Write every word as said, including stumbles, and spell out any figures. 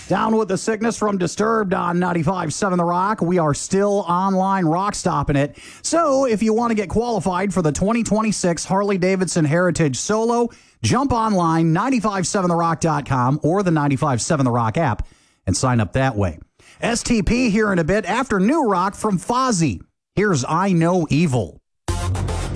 Down with the Sickness from Disturbed on ninety-five point seven The Rock. We are still online rock stopping it. So if you want to get qualified for the twenty twenty-six Harley-Davidson Heritage Solo, jump online, nine five seven the rock dot com or the ninety-five point seven The Rock app and sign up that way. S T P here in a bit after new rock from Fozzy. Here's I Know Evil.